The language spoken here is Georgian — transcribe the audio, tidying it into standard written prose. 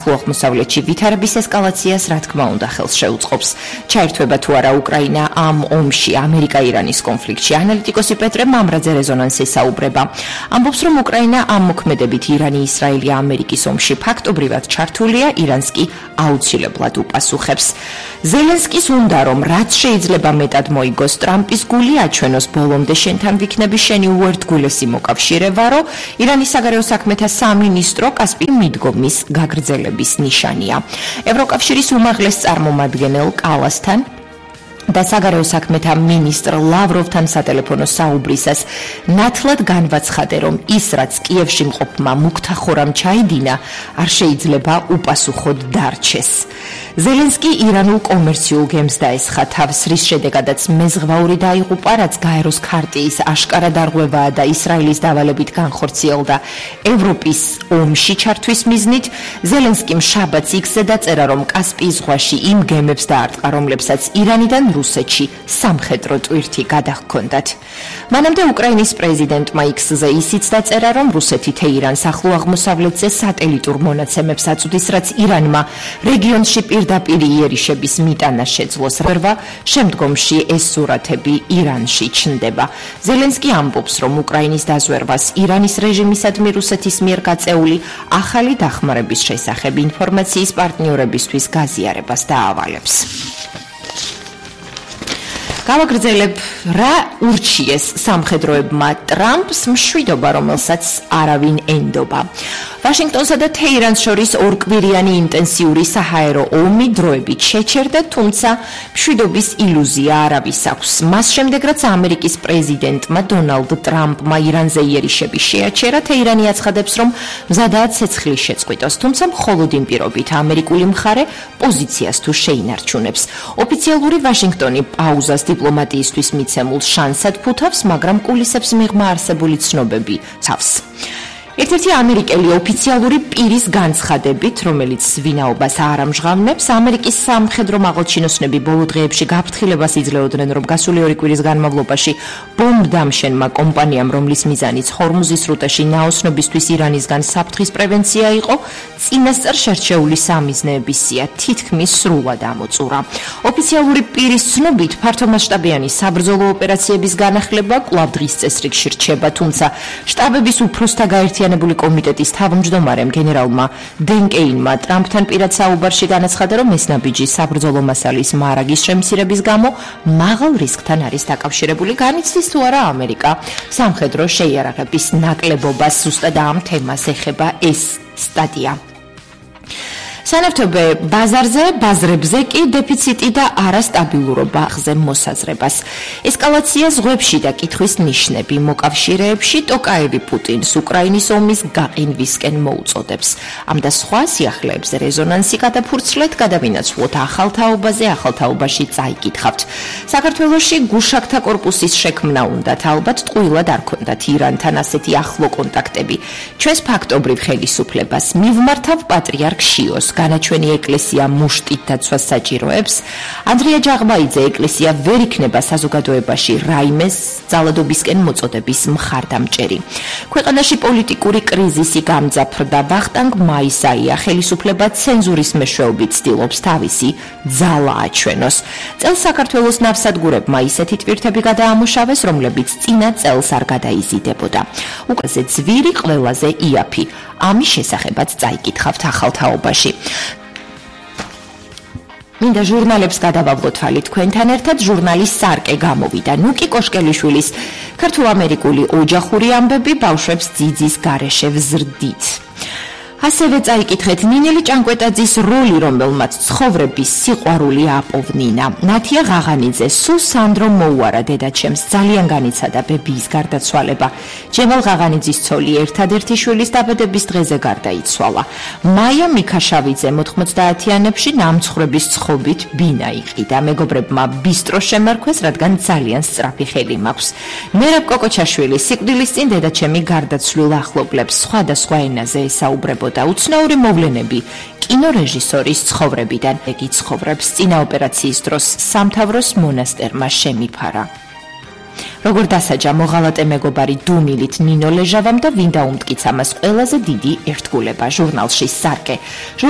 ახლო-აღმოსავლეთში ვითარების ესკალაციას რა თქმა უნდა ხელს შეუწყობს. ჩაერთვება თუ არა უკრაინა ამ ომში ამერიკა-ირანის კონფლიქტში. ანალიტიკოსი პეტრე მამრაძე რეზონანსზე საუბრება. ამბობს, რომ უკრაინა ამ მოქმედებით ირანი, ისრაელი, ამერიკის ომში ფაქტობრივად ჩართულია, ირანს კი აუცილებლად უპასუხებს. ზელენსკის უნდა რომ რაც შეიძლება მეტად მოიგოს ტრამპის გული აჩვენოს ბოლომდე შენთან ვიქნები შენი უერთგულესი მოკავშირევარო, ირანის საგარეო საქმეთა სამინისტრო კასპიის მიდგომის გაგრძელების ნიშანია. ევროკავშირის უმაღლეს წარმომადგენელ კალასთან და საგარეო საქმეთა მინისტრ ლავროვთან სატელეფონო საუბრისას ნათლად განვაცხადა, რომ ის რაც კიევში მყოფმა მუქთახორამ ჩაიდინა, არ შეიძლება უპასუხოდ დარჩეს. ზელენსკი ირანულ კომერციულ გემს დაესხა თავს, რის შედეგადაც მეზღვაური დაიღუპა, რაც გაეროს ქარტიის აშკარა დარღვევაა და ისრაელის დავალებით განხორციელდა ევროპის ომში ჩართვის მიზნით. ზელენსკიმ შაბათს იქზე დაწერა, რომ კასპიის ზღვაში იმ გემებს დაარტყა, რომლებსაც ირანიდან რუსეთში სამხედრო ტვირთი გადაჰქონდათ. მანამდე უკრაინის პრეზიდენტმა იქსზე ისიც დაწერა, რომ რუსეთი თეირანს ახლო აღმოსავლეთზე სატელიტურ მონაცემებს აწვდის, რაც ირანმა რეგიონში პირდაპირ იერიშების მიტანა შეძლოს. შემდგომში ეს სურათები ირანში ჩნდება. ზელენსკი ამბობს, რომ უკრაინის დაზვერვას ირანის რეჟიმისადმი რუსეთის მიერ გაწეული ახალი დახმარების შესახებ ინფორმაციის პარტნიორებისთვის გაზიარებას დაავალებს. გავაგრძელებ, რა ურჩიეს სამხედროებმა ტრამპს მშვიდობა, რომელსაც არავინ ენდობა. ვაშინგტონსა და თეირანს შორის ორკვირიანი ინტენსიური საჰაერო ომი დროებით შეჩერდა, თუმცა მშვიდობის ილუზია არავის აქვს. მას შემდეგ, რაც ამერიკის პრეზიდენტმა დონალდ ტრამპმა ირანზე იერიშები შეაჩერა, თეირანი აცხადებს, რომ მზადაა ცეცხლის შეწყვიტოს, თუმცა მხოლოდ იმ პირობით ამერიკული მხარე პოზიციას თუ შეინარჩუნებს. ოფიციალური ვაშინგტონი პაუზას დიპლომატიისთვის მიცემულ შანსად ფუთავს, მაგრამ კულისებს მიღმა არსებული ცნობები თავს. ერთ-ერთი ამერიკელი ოფიციალური პირის განცხადებით, რომელიც ვინაობას არ ამჟღავნებს, ამერიკის სამხედრო მაღალჩინოსნები ბოლო დღეებში გაფრთხილებას იძლეოდნენ, რომ გასული 2 კვირის განმავლობაში ბომბდამშენმა კომპანიამ, რომლის მიზანიც ჰორმუზის სრუტეში ნაოსნობისთვის ირანისგან საფრთხის პრევენცია იყო, წინასწარ შერჩეული სამიზნეების სია თითქმის სრულად ამოწურა. ოფიციალური პირის ცნობით, ფართომასშტაბიანი საბრძოლო ოპერაციების განახლება კვლავ დღის წესრიგში რჩება, თუმცა შტაბების უფროსთა გაერთიანებული კომიტეტის თავმჯდომარემ გენერალმა დენ კეინმა ტრამპთან პირად საუბარში განაცხადა, რომ ეს ნაბიჯი საბრძოლო მასალის მარაგის შემცირების გამო მაღალ რისკთან არის დაკავშირებული. განიცდის თუ არა ამერიკა სამხედრო შეიარაღების ნაკლებობას. ზუსტად ამ თემას ეხება ეს სტატია. სანავთობე ბაზრებზე კი დეფიციტი და არასტაბილურობა ახზე მოსაზრებას. ესკალაცია ზღვებში და კითხვის ნიშნები მოკავშირეებში ტოკაევი პუტინს უკრაინის ომის გაყინვისკენ მოუწოდებს. ამ და სხვა სიახლეებზე რეზონანსი გადაფურცლეთ, გადავინაცვლოთ ახალ თაობაში წაიკითხავთ. საქართველოში გუშაკთა კორპუსის შექმნა უნდათ, ალბათ ტყუილად არ ქონდათ ირანთან ასეთი ახლო კონტაქტები. ჩვენს ფაქტობრივ ხელისუფლებას მივმართავ პატრიარქ შიოს, განაჩვენი ეკლესია მუშტით დაცვას საჭიროებს. ანდრია ჯაღბაიძე, ეკლესია ვერ იქნება საზოგადოებაში რაიმეს ძალადობისკენ მოწოდების მხარდამჭერი. ქვეყანაში პოლიტიკური კრიზისი გამძაფრდა. ვახტანგ მაისაია ხელისუფლება ცენზურის მეშვეობით ცდილობს თავისი ძალა აჩვენოს. წელს საქართველოს ნავსადგურებმა ისეთი ტვირთები გადაამუშავეს, რომლებიც წინა წელს არ გადაიზიდებოდა. უკრაზე ძვირი, ყველაზე იაფი. ამის შესახებაც წაიკითხავთ ახალ თაობაში. მინდა ჟურნალებს გადავავლოთ თვალი თქვენთან ერთად. ჟურნალი სარკე გამოვიდა. ნუკი კოშკელიშვილის ქართულ-ამერიკული ოჯახური ამბები ბავშვებს ძიძის გარეშე ვზრდით. ასევე წაიკითხეთ ნინელი ჭანკვეტაძის როლი, რომელმაც ცხოვრების სიყვარული აპოვნინა. ნათია ღაღანიძე, სულ სანდრო მოუარა დედაჩემს, ძალიან განიცადა ბებიის გარდაცვალება. ჯემალ ღაღანიძის ცოლი ერთადერთი შვილის დაბადების დღეზე გარდაიცვალა. მაია მიქაშავიძე 90-იანებში ნამცხრების ცხობით ბინა იყიდა. მეგობრებმა ბისტრო შემარქვეს, რადგან ძალიან სწრაფი ხელი მაქვს. მერაბ კოკოჩაშვილი სიკვდილის წინ დედაჩემი გარდაცვლილ ახლობლებს სხვადასხვა ენაზე ესაუბრებოდა. უცნაური მოვლენები კინორეჟისორის ცხოვრებიდან. იგი ცხოვრობს წინა ოპერაციის დროს სამთავროს მონასტერმა შემიფარა. როგორ დასაჯა მოღალატე მეგობარი დუმილით ნინო ლეჟავამ და ვინ დაუმტკიცა მას ყველაზე დიდი ერთგულება ჟურნალში სარკე.